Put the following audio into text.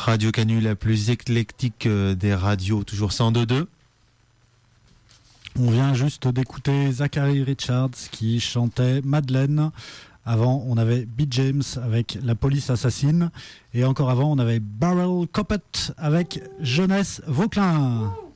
Radio Canu, la plus éclectique des radios, toujours 102.2. On vient juste d'écouter Zachary Richards qui chantait Madeleine. Avant, on avait Beat James avec La Police Assassine. Et encore avant, on avait Barrel Coppet avec Jeunesse Vauclin.